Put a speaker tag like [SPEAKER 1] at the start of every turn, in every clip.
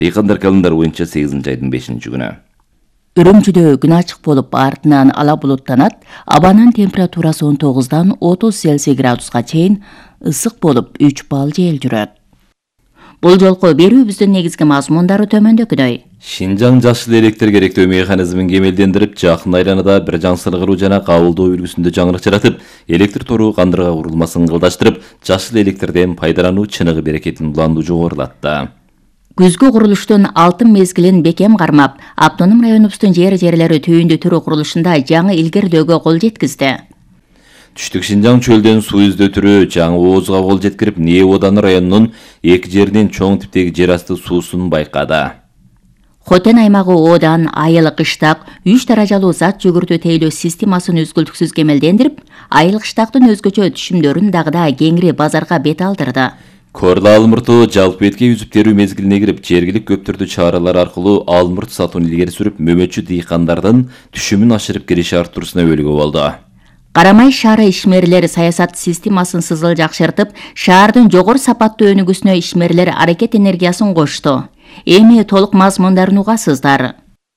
[SPEAKER 1] Yıkındır kalınдар boyunca 8 ayдын 5-күнү.
[SPEAKER 2] Үрүмчүдө күн ачык болуп, артынан ала булуттанат. Абанын температурасы 19-дан 30 Цельсий градуска чейин ысык болуп, 3 балл жел жүрөт. Бул жолку берүүбүздүн негизги мазмундары төмөндөгүдөй.
[SPEAKER 1] Шинжаң жашыл электр керектөө механизмин кемелдендирип, жакын айланада бир жаңсыргыруу жана кабылдоо үлгүсүндө жаңырык жаратып, электр тору кандырга курулмасын кылдаштырып, жашыл электрден пайдалануу чыныгы берекетин уланду жогорулатты.
[SPEAKER 2] Күзгү курулуштун алтын мезгилин бекем кармап, автоном районубуздун жери түйүндү түрү курулушунда жаңы илгердөөгө кол жеткизди.
[SPEAKER 1] Түштүк Шинжаң чөлдөн суу издөө түрү жаңы оозга кол жеткирип, Неоданы районунун 2 жеринин чоң типтеги жер асты суусун байкады.
[SPEAKER 2] Хотен аймагы Одан айыл кыштак 3 даражалуу зат жүгүртүү тейлөө системасын үзгүлтүксүз кемелдендирип, айыл кыштактын өзгөчө түшүмдөрүн дагы да кеңири базарга бет алдырды.
[SPEAKER 1] Корла алмырту жалпы бетке үзүп терүү мезгилине кирип, жергилик көптөрдү чаралар аркылуу алмырт сатууну илгери сүрүп, мөмөчү дыйкандардын түшүмүн ашырып кириши арттыруусуна өбөлгө болду.
[SPEAKER 2] Карамай шаары ишмерлери саясат системасын сызыл жакшыртып, шаардын жогору сапаттуу өнүгүүсүнө ишмерлер аракет энергиясын кошту. Эми толук мазмундарын угасыздар.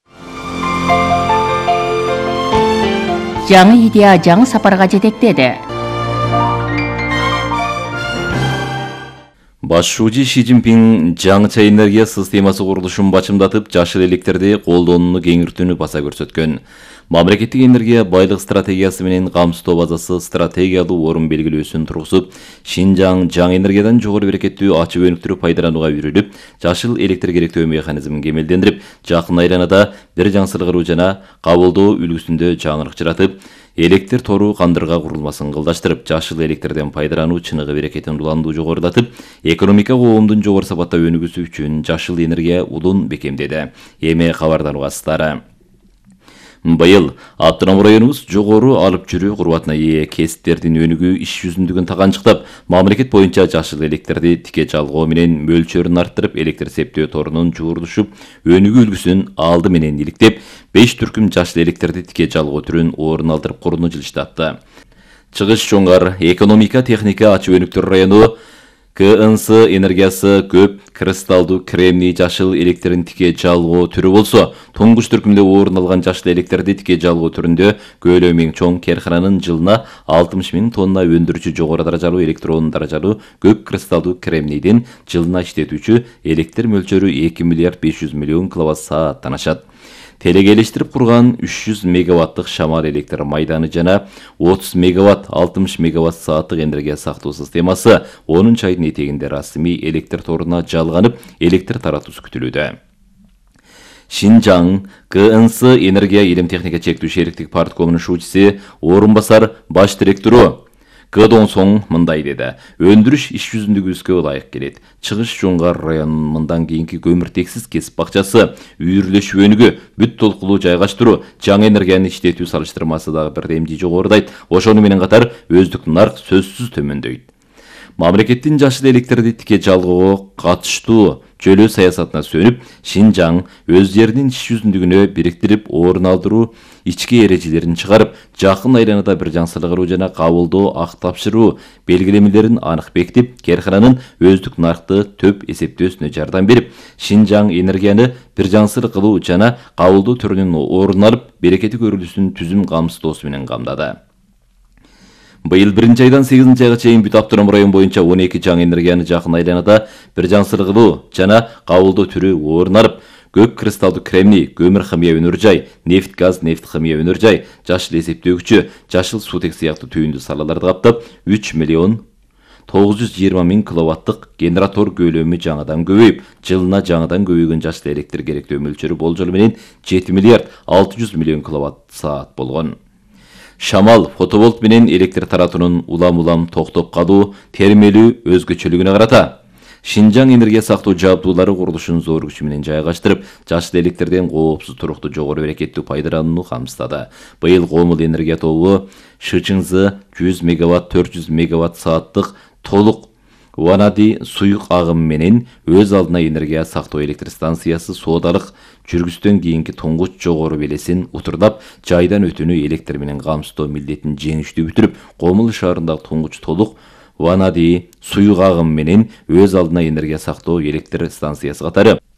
[SPEAKER 2] Жаңы идея жаңы сапарга жетектеди.
[SPEAKER 1] Башчы Ши Цзиньпин жаңыча энергия системасы курулушун бачымдатып, жашыл электрди колдонууну кеңиртүүнү баса көрсөткөн. Мамлекеттик энергия байлык стратегиясы менен камсыздоо базасы стратегиялуу орун белгилөөсүн тургузуп, Шинжаң жаңы энергиядан жогору берекеттүү ачык өнүктүрүп пайдаланууга үйрөлүп, жашыл электр керектөө механизмин кемелдендирип, жакын айланада бир жаңсыргыруу жана кабылдоо үлгүсүндө жаңырык жаратып, электр тору кандырга курулмасын кылдаштырып, жашыл электрден пайдалануу чыныгы берекетин уланду жогорулатып, экономика коомдун жогору сапатта өнүгүүсү үчүн жашыл энергия улун бекемдеди. Эми кабардан угасыздар. Быйыл автоном районубуз жогору алып жүрүү курбатына ээ кесиптердин өнүгүү иш жүзүндүгүн таганчыктап, мамлекет боюнча жашыл электрди тике жалгоо менен мөлчөрүн арттырып, электр септөө торунун жуурдушуп, өнүгүү үлгүсүн алды менен иликтеп, 5 түркүм жашыл электрди тике жалгоо түрүн орун алдырып курууну жылыштатты. Чыгыш Чоңгар экономика техника ачык өнүктүрүү району КНС энергиясы көп кристалдуу кремний жашыл электрин тике жалгоо түрү болсо, туңгуч түркүмдө орун алган жашыл электрди тике жалгоо түрүндө көлөмүң чоң керкананын жылына 60 000 тонна өндүрүүчү жогору даражалуу электрон даражалуу көп кристалдуу кремнийдин жылына иштетүүчү электр мөлчөрү 2 миллиард 500 миллион киловатт-сааттан ашат. Телегелештирип курган 300 мегаваттык шамал электр майданы жана 30 мегаватт 60 мегаватт сааттык энергия сактоо системасы 10 айдын этегинде расмий электр торуна жалганып, электр таратуусу күтүлүүдө. Шинжаң КНС энергия илим техника чектүү шериктик парткомунун шуучусу орун басар баш директору Кыдон соң мындай деди. Өндүрүш иш жүзүндөгүбүзгө ылайык келет. Чыгыш Чоңгар районунун мындан кийинки көмүртексиз кесип бакчасы, үйүрлөшүү өнүгүү, бүт толкулуу жайгаштыруу, жаңы энергияны иштетүү салыштырмасы дагы бир демди жогорудайт. Ошону менен катар өздүк нарк сөзсүз төмөндөйт. Мамлекеттин жашыл электрди тике жалгоого катыштуу чөлөө саясатына сөнүп, Шинжаң өз жеринин иш жүзүндүгүнө бириктирип, орун алдыруу ички эрежелерин чыгарып, жакын айланада бир жаңсыргыруу жана кабылдоо ак тапшыруу белгилемелерин анык бекитип, керкананын өздүк наркты төп эсептөөсүнө жардам берип, Шинжаң энергияны бир жаңсыр кылуу жана кабылдоо түрүнүн орун алып, берекети көрүлүүсүн түзүм камсыздоосу менен камдады. Быйыл 1 айдан 8 айга чейин бүт автоном район боюнча 12 жаңы энергияны жакын айланада бир жаңсыргылуу жана кабылдоо түрү орун алып, көп кристалдуу кремний, көмүр химия өнөр жай, нефт газ, нефт химия өнөр жай, жашыл эсептөөгүчү, жашыл суутек сыяктуу түйүндүү салаларды каптап, 3 миллион 920 000 киловаттык генератор көлөмү жаңадан көбөйүп, жылына жаңадан көбөйгөн жашыл электр керектөө мөлчөрү болжолу менен 7 миллиард 600 миллион киловатт-саат болгон. Шамал фотоволт менен электр таратуунун улам-улам токтоп калуу термелүү өзгөчөлүгүнө карата Шинжаң энергия сактоо жабдуулары курулушун зор күчү менен жайгаштырып, жашыл электрден коопсуз туруктуу жогору берекеттүү пайдаланууну камсыздады. Быйыл Комул энергия тобу Шычыңзы 100 мегаватт 400 мегаватт сааттык толук Ванади суюк агым менен өз алдына энергия сактоо электр станциясы соодалык жүргүздөн кийинки туңгуч жогору белесин утурдап, жайдан өтүүнү электр менен камсыздоо милдетин жеңиштүү бүтүрүп, Комул шаарындагы туңгуч толук Ванади суюк агым менен өз алдына энергия сактоо электр станциясы катары